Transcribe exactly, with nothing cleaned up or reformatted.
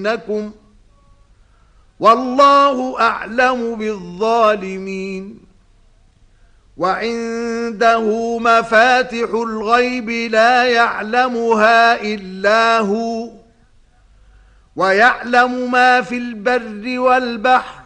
إنكم والله أعلم بالظالمين. وعنده مفاتح الغيب لا يعلمها إلا هو ويعلم ما في البر والبحر